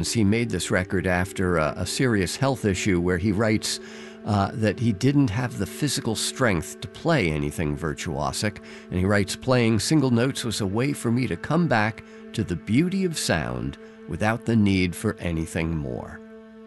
He made this record after a serious health issue where he writes that he didn't have the physical strength to play anything virtuosic. And he writes, playing single notes was a way for me to come back to the beauty of sound without the need for anything more.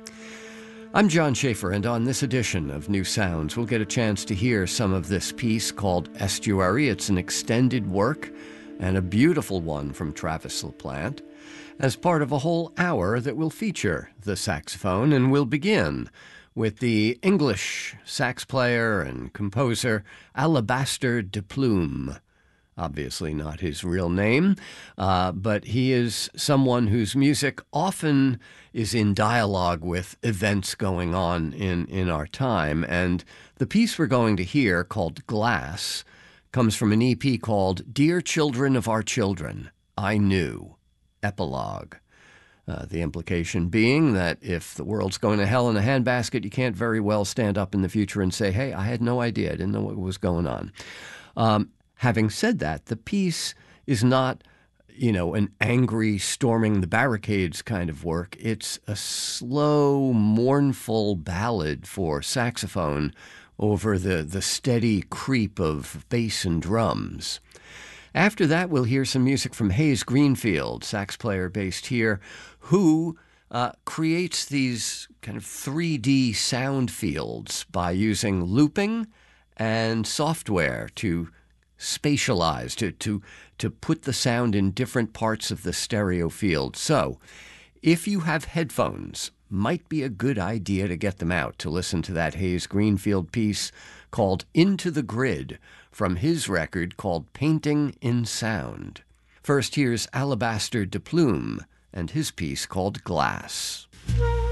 I'm John Schaefer, and on this edition of New Sounds, we'll get a chance to hear some of this piece called Estuary. It's an extended work and a beautiful one from Travis LaPlante, as part of a whole hour that will feature the saxophone, and we'll begin with the English sax player and composer Alabaster de Plume. Obviously not his real name, but he is someone whose music often is in dialogue with events going on in our time. And the piece we're going to hear, called Glass, comes from an EP called Dear Children of Our Children, I Knew, Epilogue. The implication being that if the world's going to hell in a handbasket, you can't very well stand up in the future and say, hey, I had no idea. I didn't know what was going on. Having said that, the piece is not, an angry storming the barricades kind of work. It's a slow, mournful ballad for saxophone over the steady creep of bass and drums. After that, we'll hear some music from Hayes Greenfield, sax player based here, who creates these kind of 3D sound fields by using looping and software to spatialize, to put the sound in different parts of the stereo field. So, if you have headphones, might be a good idea to get them out to listen to that Hayes Greenfield piece called Into the Grid, from his record called Painting in Sound. First, here's Alabaster de Plume and his piece called Glass.